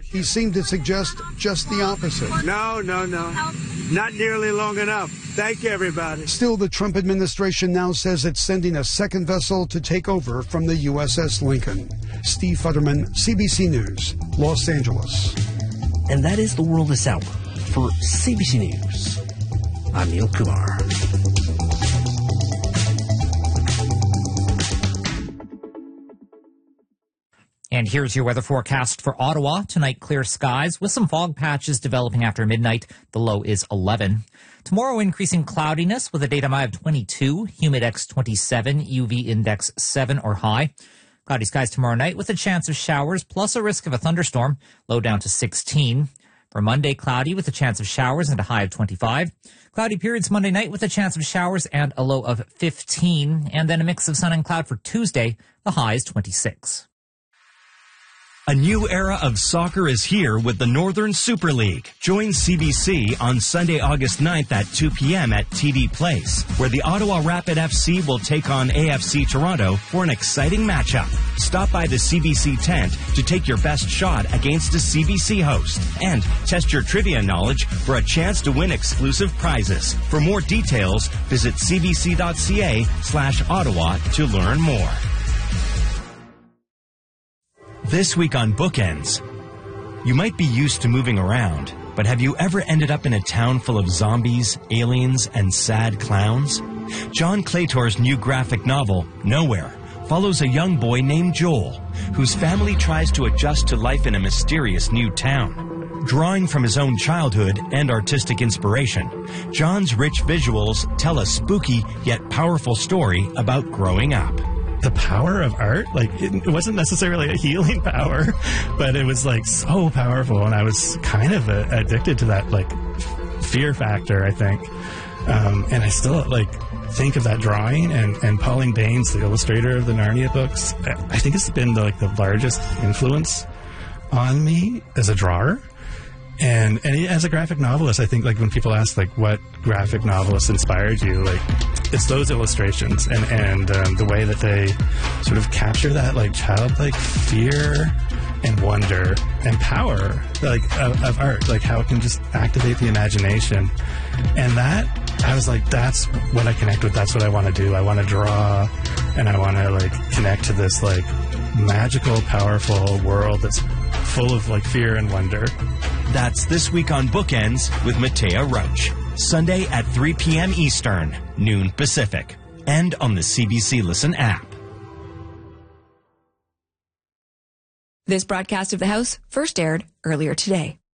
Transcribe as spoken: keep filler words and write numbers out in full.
he seemed to suggest just the opposite. No, no, no. Not nearly long enough. Thank you, everybody. Still, the Trump administration now says it's sending a second vessel to take over from the U S S Lincoln. Steve Futterman, C B C News, Los Angeles. And that is the world this hour. For C B C News, I'm Neil Kumar. And here's your weather forecast for Ottawa. Tonight, clear skies with some fog patches developing after midnight. The low is eleven. Tomorrow, increasing cloudiness with a daytime high of twenty-two, humidex twenty-seven, U V index seven or high. Cloudy skies tomorrow night with a chance of showers plus a risk of a thunderstorm, low down to sixteen. For Monday, cloudy with a chance of showers and a high of twenty-five. Cloudy periods Monday night with a chance of showers and a low of fifteen. And then a mix of sun and cloud for Tuesday. The high is twenty-six. A new era of soccer is here with the Northern Super League. Join C B C on Sunday, August ninth at two p.m. at T D Place, where the Ottawa Rapid F C will take on A F C Toronto for an exciting matchup. Stop by the C B C tent to take your best shot against a C B C host and test your trivia knowledge for a chance to win exclusive prizes. For more details, visit cbc.ca slash Ottawa to learn more. This week on Bookends, you might be used to moving around, but have you ever ended up in a town full of zombies, aliens, and sad clowns? John Claytor's new graphic novel, Nowhere, follows a young boy named Joel, whose family tries to adjust to life in a mysterious new town. Drawing from his own childhood and artistic inspiration, John's rich visuals tell a spooky yet powerful story about growing up. The power of art, like it, it wasn't necessarily a healing power, but it was like so powerful, and I was kind of uh, addicted to that like fear factor, I think. Um, and I still like think of that drawing, and, and Pauline Baines, the illustrator of the Narnia books, I think it's been the, like the largest influence on me as a drawer. And, and as a graphic novelist, I think like when people ask like what graphic novelist inspired you, like it's those illustrations and, and um, the way that they sort of capture that like childlike fear and wonder and power like of, of art, like how it can just activate the imagination. And that, I was like, that's what I connect with. That's what I want to do. I want to draw, and I want to like connect to this like magical, powerful world that's full of like fear and wonder. That's This Week on Bookends with Matea Roach. Sunday at three p.m. Eastern, noon Pacific, and on the C B C Listen app. This broadcast of The House first aired earlier today.